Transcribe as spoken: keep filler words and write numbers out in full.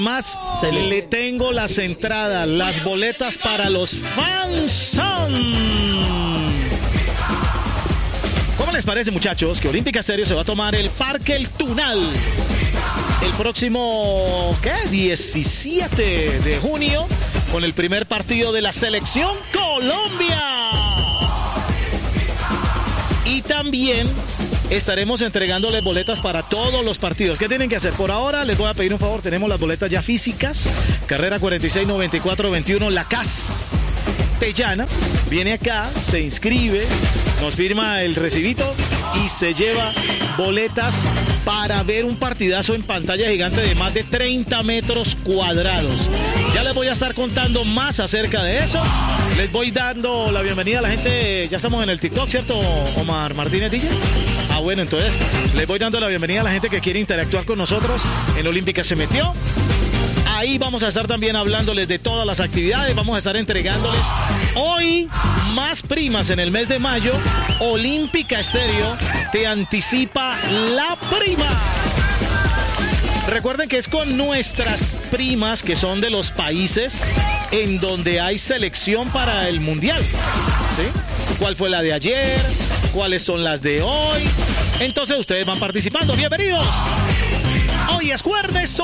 además le tengo las entradas, las boletas para los fans son. ¿Cómo les parece, muchachos, que Olímpica Estéreo se va a tomar el Parque El Tunal el próximo, ¿qué? diecisiete de junio con el primer partido de la Selección Colombia? Y también estaremos entregándoles boletas para todos los partidos. ¿Qué tienen que hacer? Por ahora les voy a pedir un favor. Tenemos las boletas ya físicas. Carrera cuarenta y seis noventa y cuatro veintiuno, La Castellana. Viene acá, se inscribe, nos firma el recibito y se lleva boletas para ver un partidazo en pantalla gigante de más de treinta metros cuadrados. Ya les voy a estar contando más acerca de eso. Les voy dando la bienvenida a la gente. Ya estamos en el TikTok, ¿cierto, Omar Martínez Dilla? Ah, bueno, entonces les voy dando la bienvenida a la gente que quiere interactuar con nosotros. En Olímpica se metió. Ahí vamos a estar también hablándoles de todas las actividades. Vamos a estar entregándoles hoy más primas en el mes de mayo. Olímpica Estéreo te anticipa la prima. Recuerden que es con nuestras primas que son de los países en donde hay selección para el Mundial. ¿Sí? ¿Cuál fue la de ayer? ¿Cuáles son las de hoy? Entonces ustedes van participando. ¡Bienvenidos! Hoy es jueves.